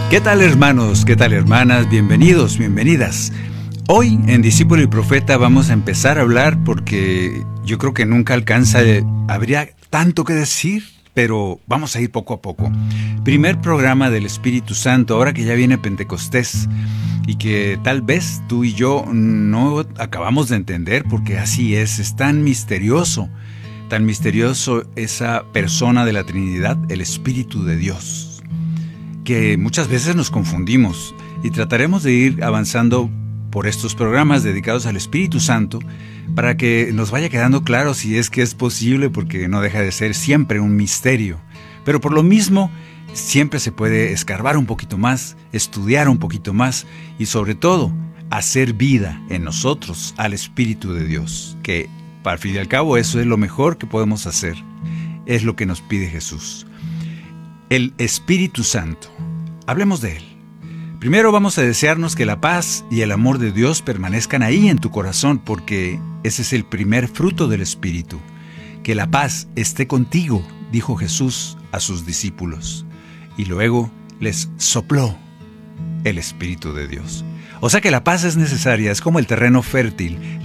¿Qué tal, hermanos? ¿Qué tal, hermanas? Bienvenidos, bienvenidas. Hoy en Discípulo y Profeta vamos a empezar a hablar porque yo creo que nunca alcanza, habría tanto que decir, pero vamos a ir poco a poco. Primer programa del Espíritu Santo, ahora que ya viene Pentecostés y que tal vez tú y yo no acabamos de entender porque así es tan misterioso esa persona de la Trinidad, el Espíritu de Dios, que muchas veces nos confundimos y trataremos de ir avanzando por estos programas dedicados al Espíritu Santo para que nos vaya quedando claro si es que es posible, porque no deja de ser siempre un misterio. Pero por lo mismo, siempre se puede escarbar un poquito más, estudiar un poquito más y sobre todo, hacer vida en nosotros al Espíritu de Dios, que al fin y al cabo eso es lo mejor que podemos hacer, es lo que nos pide Jesús. El Espíritu Santo. Hablemos de él. Primero vamos a desearnos que la paz y el amor de Dios permanezcan ahí en tu corazón, porque ese es el primer fruto del Espíritu. Que la paz esté contigo, dijo Jesús a sus discípulos, y luego les sopló el Espíritu de Dios. O sea que la paz es necesaria, es como el terreno fértil.